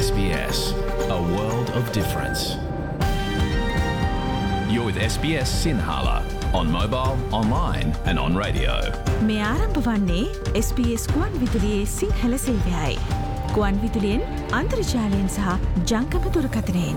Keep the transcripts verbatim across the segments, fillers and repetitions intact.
S B S, a world of difference. You're with S B S Sinhala on mobile, online and on radio. මේ ආරම්භ වන්නේ S B S ගුවන් විදුලියේ සිංහල සේවයයි. ගුවන් විදුලියෙන් අන්තර්ජාලයෙන් සහ ජංගම දුරකථනයෙන්.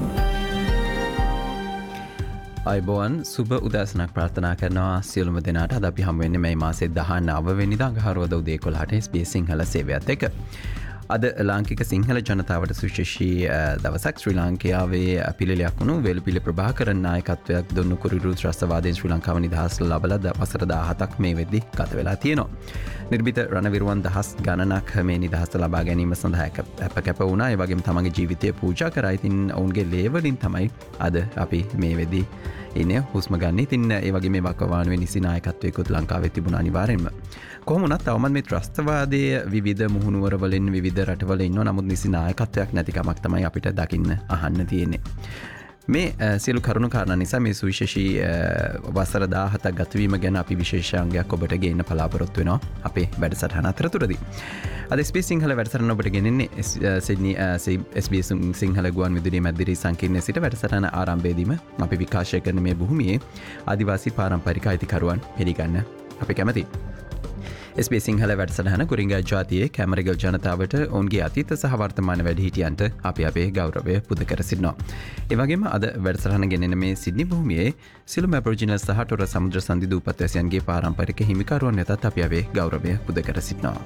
අයිබෝන් සුබ උදෑසනක් ප්‍රාර්ථනා කරනවා සියලුම දෙනාට. අද අපි හමු වෙන්නේ මේ මාසේ දහනව වෙනිදා අඟහරුවාදා උදේ එකොළහට S B S සිංහල සේවයත් එක්ක. අද ලාංකික සිංහල ජනතාවට සුශේෂී දවසක්. ශ්‍රී ලාංකියාවේ පිළිලයක් වුණු වෙලපිලි ප්‍රභාකරන් නායකත්වයක් දුන්නු කුරිරු ත්‍රස්තවාදයෙන් ශ්‍රී ලංකාව නිදහස් ලබලා වසර දහහතක් මේ වෙද්දි ගත වෙලා තියෙනවා. නිර්භීත රණවිරුවන් දහස් ගණනක් මේ නිදහස ලබා ගැනීම සඳහා අප කැප වුණා. ඒ වගේම තමන්ගේ ජීවිතය පූජා කරා. ඉතින් ඔවුන්ගේ ලේවලින් තමයි අද අපි මේ වෙද්දි ඉන්නේ හුස්ම ගන්න. ඉතින් ඒ වගේ මේ වකවානුවේ නිසි නායකත්වයකුත් ලංකාවේ තිබුණා අනිවාර්යෙන්ම. කොහොම වුණත් තවමත් මේ ත්‍රස්තවාදයේ විවිධ මුහුණුවර වලින් විවිධ රටවල ඉන්නවා. නමුත් නිසි නායකත්වයක් නැතිකමක් තමයි අපිට දකින්න අහන්න තියෙන්නේ. මේ සියලු කරුණු කාරණා නිසා මේ සුවිශේෂී වසර දහහතක් ගතවීම ගැන අපි විශේෂාංගයක් ඔබට ගේන්න බලාපොරොත්තු වෙනවා අපේ වැඩසටහන අතරතුරදී. අද S B S සිංහල වැඩසටහන ඔබට ගෙනෙන්නේ Sydney S B S Sinhala ගුවන් විදුලි මැදිරි සංකීර්ණයේ සිට. වැඩසටහන ආරම්භයේදීම අපි විකාශය කරන මේ භූමියේ ආදිවාසී පාරම්පරික අයිතිකරුවන් පිළිගන්න අපි කැමැතියි. S B S සිංහල වැඩසටහන කුරින්ගා ජාතියේ කැමරගල් ජනතාවට ඔවුන්ගේ අතීත සහ වර්තමාන වැඩිහිටියන්ට අපි අපේ ගෞරවය පුද කර සිටිනවා. ඒ වගේම අද වැඩසටහන ගෙනෙන මේ සිඩ්නි භූමියේ සිළුම ඇබෝරිජිනල් සහ ටොරස් සමුද්‍ර සංධි දූපත් වැසියන්ගේ පාරම්පරික හිමිකරුවන් වෙතත් අපි අපේ ගෞරවය පුද කර සිටිනවා.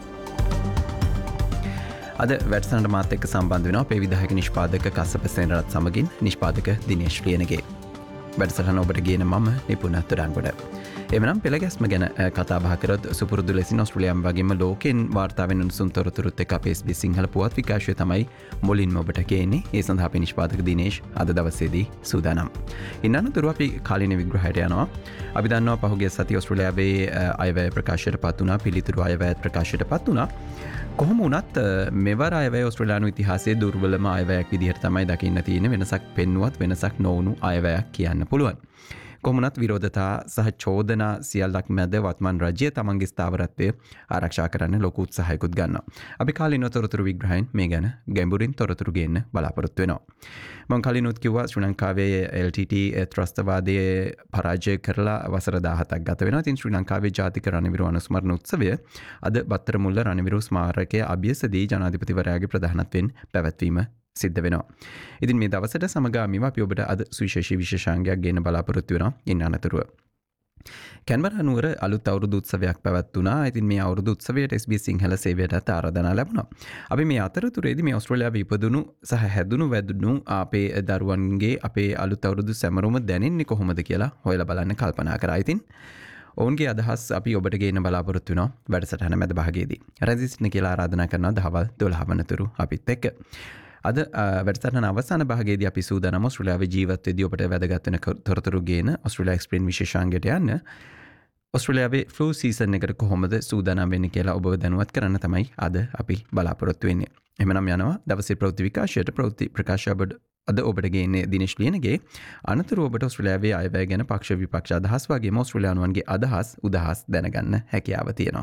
අද වැඩසටහනට මාත් එක්ක සම්බන්ධ වෙනවා අපේ විධායක නිෂ්පාදක කස්සප සේනරත් සමගින් නිෂ්පාදක දිනේෂ් ලියනගේ. වැඩසටහන ඔබට ගේන මම නිපුණ තුරංගොඩ. එමනම් පෙළගැස්ම ගැන කතා බහ කරොත් සුපුරුදු ලෙසින් ඔස්ට්‍රේලියාව වගේම ලෝකෙන් වාර්තා වෙන උණුසුම් තොරතුරුත් එක්ක අපේ S B S සිංහල පුවත් විකාශය තමයි මුලින්ම ඔබට ගේන්නේ. ඒ සඳහා අපේ නිෂ්පාදක දිනේෂ් අද දවසේදී සූදානම්. ඉන්නතුරු අපි කාලින විග්‍රහයට යනවා. අපි දන්නවා පහුගිය සතියේ ඔස්ට්‍රේලියාවේ අයවැය ප්‍රකාශයට පත් වුණා. පිළිතුරු අයවැය ප්‍රකාශයට පත් වුණා. කොහොම වුණත් මෙවර අයවැය ඔස්ට්‍රේලියානු ඉතිහාසයේ දුර්වලම අයවැයක් විදිහට තමයි දකින්න තියෙන්නේ. වෙනසක් පෙන්නුවත් වෙනසක් නොවුණු අයවැයක් කියන්න පුළුවන්. කොමුණත් විරෝධතා සහ චෝදනා සියල්ලක් මැද වත්මන් රජය තමන්ගේ ස්ථාවරත්වය ආරක්ෂා කරන්න ලොකු උත්සාහයකුත් ගන්නවා. අපි කලින් තොරතුරු විග්‍රහයෙන් මේ ගැන ගැඹුරින් තොරතුරු ගේන්න බලාපොරොත්තු වෙනවා. මම කලිනුත් කිව්වා ශ්‍රී ලංකාවේ L T T ත්‍රස්තවාදයේ පරාජය කරලා වසර දහහතක් ගත වෙනවා. ඉතින් ශ්‍රී ලංකාවේ ජාතික රණවිරු අනුස්මරණ උත්සවය අද බත්තරමුල්ල රණවිරු ස්මාරකයේ අභියසදී ජනාධිපතිවරයාගේ ප්‍රධානත්වයෙන් පැවැත්වීම සිද්ධ වෙනවා. ඉතින් මේ දවසට සමගාමීව අපි ඔබට අද සුවිශේෂී විශේෂාංගයක් ගෙන බලාපොරොත්තු වෙනවා. ඉන්න අනතුරුව කැන්බරා නුවර අලුත් අවුරුදු උත්සවයක් පැවැත්වුණා. ඉතින් මේ අවුරුදු උත්සවයට S B S සිංහල සේවයට ආරාධනා ලැබුණා. අපි මේ අතරතුරේදී මේ ඔස්ට්‍රේලියාවේ ඉපදුණු සහ හැදුණු වැදුණු අපේ දරුවන්ගේ අපේ අලුත් අවුරුදු සැමරුම දැනෙන්නේ කොහොමද කියලා හොයලා බලන්න කල්පනා කරා. ඉතින් ඔවුන්ගේ අදහස් අපි ඔබට ගේන්න බලාපොරොත්තු වෙනවා වැඩසටහන මැද භාගයේදී. රැදිස්න කියලා ආරාධනා කරනවා දහවල් දොළහ වනතුරු අපිත් එක්ක. අද වැඩසටහන අවසාන භාගයේදී අපි සූදානම් ඔස්ට්‍රේලියාවේ ජීවත් වෙද්දී ඔබට වැදගත් වෙන තොරතුරු ගේන ඔස්ට්‍රේලියා එක්ස්ප්ලේන් විශේෂාංගයට යන්න. ඔස්ට්‍රේලියාවේ ෆ්ලූ සීසන් එකට කොහොමද සූදානම් වෙන්නේ කියලා ඔබව දැනුවත් කරන්න තමයි අද අපි බලාපොරොත්තු වෙන්නේ. එහෙමනම් යනවා දවසේ ප්‍රවෘත්ති විකාශයට. ප්‍රවෘත්ති ප්‍රකාශය අද ඔබට ගේන්නේ දිනේෂ් ලියනගේ. අනතුරු ඔබට ඔස්ට්‍රේලියාවේ අයවැය ගැන පක්ෂ විපක්ෂ අදහස් වගේම ඔස්ට්‍රේලියානුවන්ගේ අදහස් උදහස් දැනගන්න හැකියාව තියෙනවා.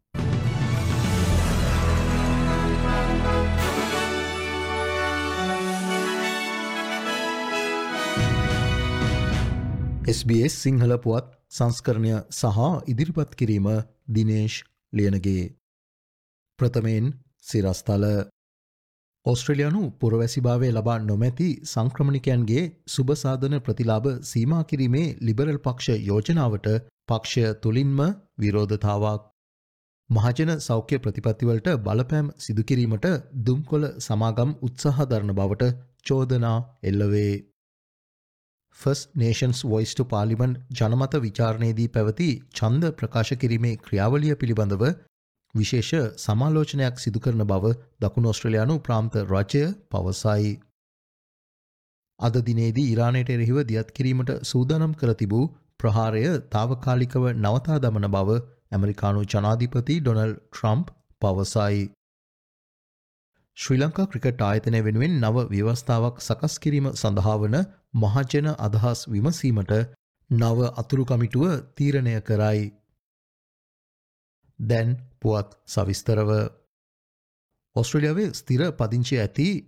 S B S සිංහල පුවත් සංස්කරණය සහ ඉදිරිපත් කිරීම දිනේෂ් ලියනගේ. ප්‍රථමයෙන් සිරස්තල. ඔස්ට්‍රේලියානු පුරවැසිභාවය ලබා නොමැති සංක්‍රමණිකයන්ගේ සුබසාධන ප්‍රතිලාභ සීමා කිරීමේ ලිබරල් පක්ෂ යෝජනාවට පක්ෂය තුළින්ම විරෝධතාවක්. මහජන සෞඛ්‍ය ප්‍රතිපත්තිවලට බලපෑම් සිදුකිරීමට දුම්කොළ සමාගම් උත්සාහ දරන බවට චෝදනා එල්ලවේ. First Nations Voice to Parliament ජනමත විචාරණයේදී පැවති ඡන්ද ප්‍රකාශ කිරීමේ ක්‍රියාවලිය පිළිබඳව විශේෂ සමාලෝචනයක් සිදු කරන බව දකුණු ඔස්ට්‍රේලියානු ප්‍රාන්ත රජය පවසයි. අද දිනේදී ඉරානයට එරෙහිව දියත් කිරීමට සූදානම් කර තිබූ ප්‍රහාරය తాවකාලිකව නවතා දමන බව ඇමරිකානු ජනාධිපති ඩොනල්ඩ් ට්‍රම්ප් පවසයි. ශ්‍රී ලංකා ක්‍රිකට් ආයතනය වෙනුවෙන් නව ව්‍යවස්ථාවක් සකස් කිරීම සඳහා වන මහජන අදහස් විමසීමට නව අතුරු කමිටුව තීරණය කරයි. දැන් පුවත් සවිස්තරව. ඔස්ට්‍රේලියාවේ ස්ථිර පදිංචි ඇති